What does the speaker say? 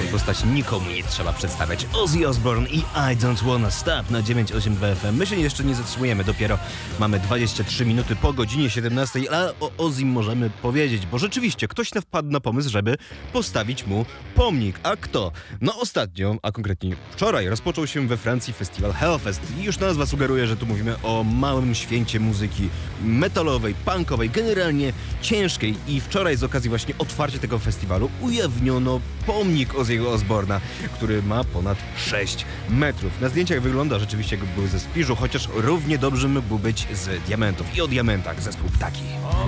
postaci nikomu nie trzeba przedstawiać. Ozzy Osbourne i I Don't Wanna Stop na 982 FM. My się jeszcze nie zatrzymujemy, dopiero mamy 23 minuty po godzinie 17, ale o Ozzy możemy powiedzieć, bo rzeczywiście ktoś wpadł na pomysł, żeby postawić mu pomnik. A kto? No ostatnio, a konkretnie wczoraj, rozpoczął się we Francji festiwal Hellfest i już nazwa sugeruje, że tu mówimy o małym święcie muzyki metalowej, punkowej, generalnie ciężkiej i wczoraj z okazji właśnie otwarcia tego festiwalu ujawniono pomnik Ozzy'ego Osbourna, który ma ponad 6 metrów. Na zdjęciach wygląda rzeczywiście, jakby był ze spiżu, chociaż równie dobrze mógł być z diamentów. I o diamentach zespół Ptaki.